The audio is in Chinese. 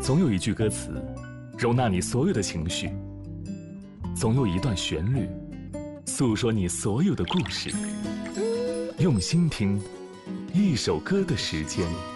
总有一句歌词，容纳你所有的情绪；总有一段旋律，诉说你所有的故事。用心听，一首歌的时间。